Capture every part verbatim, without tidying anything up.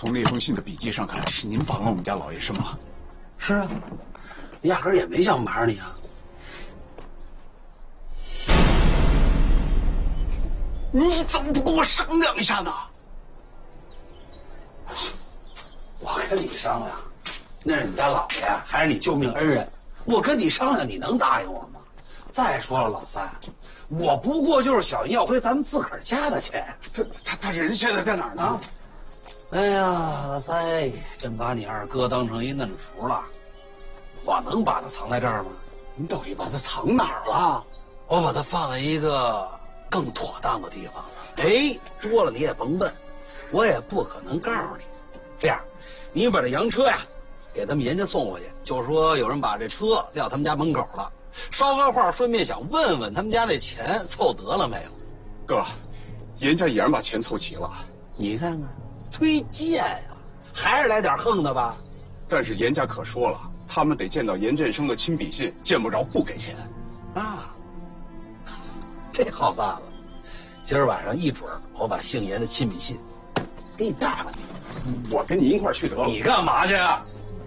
从那封信的笔迹上看，是您绑了我们家老爷是吗？ 是啊，压根儿也没想瞒着你啊。 你怎么不跟我商量一下呢？ 我跟你商量，那是你家老爷，还是你救命恩人？我跟你商量，你能答应我吗？再说了，老三，我不过就是想要回咱们自个儿家的钱。 他他他人现在在哪儿呢？ 哎呀，老三，真把你二哥当成一嫩雏了。我能把他藏在这儿吗？ 你到底把他藏哪儿了？ 我把他放在一个更妥当的地方。哎，多了你也甭问，我也不可能告诉你。这样，你把这洋车呀，给他们严家送回去，就说有人把这车撂他们家门口了，捎个话，顺便想问问他们家那钱凑得了没有。 哥，严家已然把钱凑齐了。 你看看，忒贱呀，还是来点横的吧。 但是严家可说了，他们得见到严振生的亲笔信，见不着不给钱。 啊，这好办了，今儿晚上一准儿，我把姓严的亲笔信给你带回去。 我跟你一块儿去得了。 你干嘛去啊？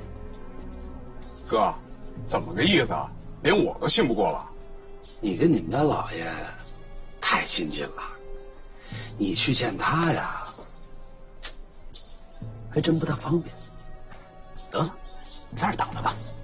哥，怎么个意思啊？连我都信不过了。 你跟你们家老爷太亲近了，你去见他呀，还真不大方便。得了，在这儿等着吧。